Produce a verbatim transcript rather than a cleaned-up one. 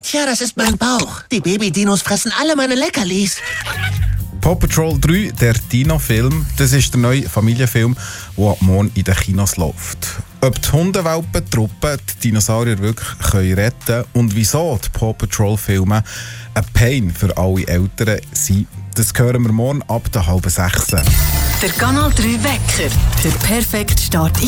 Tja, das ist mein Bauch. Die Baby-Dinos fressen alle meine Leckerlis. Paw Patrol drei, der Dino-Film, das ist der neue Familienfilm, der ab morgen in den Kinos läuft. Ob die Hundewelpentruppe die Dinosaurier wirklich können retten können und wieso die Paw Patrol-Filme ein Pain für alle Eltern sind, das hören wir morgen ab der halben sechs. Der Kanal drei Wecker, der perfekte Start in